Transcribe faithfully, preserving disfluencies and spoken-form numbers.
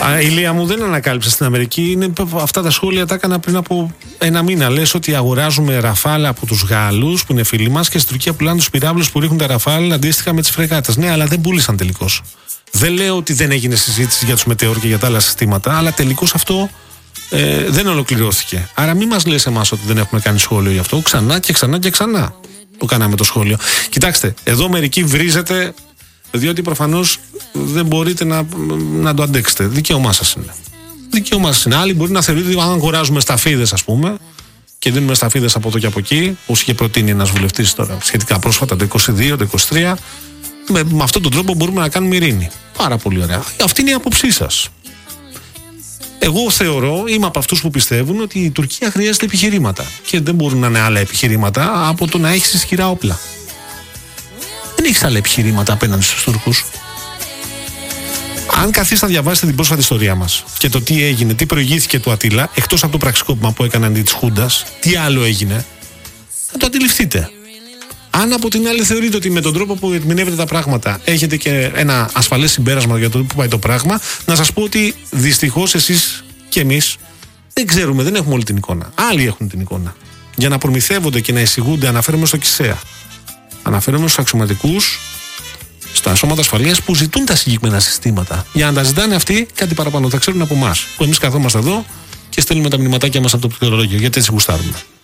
Α, Ηλία μου, δεν ανακάλυψα στην Αμερική. Είναι, αυτά τα σχόλια τα έκανα πριν από ένα μήνα. Λες ότι αγοράζουμε ραφάλ από τους Γάλλους που είναι φίλοι μας και στην Τουρκία πουλάνε τους πυράβλους που ρίχνουν τα ραφάλ αντίστοιχα με τις φρεγάτες. Ναι, αλλά δεν πούλησαν τελικώς. Δεν λέω ότι δεν έγινε συζήτηση για τους μετεώρ και για τα άλλα συστήματα, αλλά τελικώς αυτό ε, δεν ολοκληρώθηκε. Άρα μην μας λες εμάς ότι δεν έχουμε κάνει σχόλιο γι' αυτό. Ξανά και ξανά και ξανά το κάναμε το σχόλιο. Κοιτάξτε, εδώ μερικοί βρίζετε. Διότι προφανώς δεν μπορείτε να, να το αντέξετε. Δικαίωμά σας είναι. Δικαίωμά σας είναι. Άλλοι μπορεί να θεωρείτε ότι αν αγοράζουμε σταφίδες, ας πούμε, και δίνουμε σταφίδες από εδώ και από εκεί, όπως είχε προτείνει ένας βουλευτής τώρα σχετικά πρόσφατα, το είκοσι δύο, το είκοσι τρία, με, με αυτόν τον τρόπο μπορούμε να κάνουμε ειρήνη. Πάρα πολύ ωραία. Αυτή είναι η άποψή σας. Εγώ θεωρώ, είμαι από αυτούς που πιστεύουν ότι η Τουρκία χρειάζεται επιχειρήματα. Και δεν μπορούν να είναι άλλα επιχειρήματα από το να έχει ισχυρά όπλα. Δεν έχεις άλλα επιχειρήματα απέναντι στους Τούρκους. Αν καθίσετε να διαβάσετε την πρόσφατη ιστορία μας και το τι έγινε, τι προηγήθηκε του Ατίλα, εκτός από το πραξικόπημα που έκαναν αντί της Χούντας, τι άλλο έγινε, θα το αντιληφθείτε. Αν από την άλλη θεωρείτε ότι με τον τρόπο που ερμηνεύετε τα πράγματα έχετε και ένα ασφαλές συμπέρασμα για το που πάει το πράγμα, να σας πω ότι δυστυχώς εσείς και εμείς δεν ξέρουμε, δεν έχουμε όλη την εικόνα. Άλλοι έχουν την εικόνα. Για να προμηθεύονται και να εισηγούνται, αναφέρομαι στο ΚΙΣΕΑ. Αναφέρομαι στους αξιωματικούς, στα σώματα ασφαλείας που ζητούν τα συγκεκριμένα συστήματα. Για να τα ζητάνε αυτοί, κάτι παραπάνω θα ξέρουν από εμάς. Που εμείς καθόμαστε εδώ και στέλνουμε τα μηνυματάκια μας από το πληκτρολόγιο. Γιατί έτσι γουστάρουμε.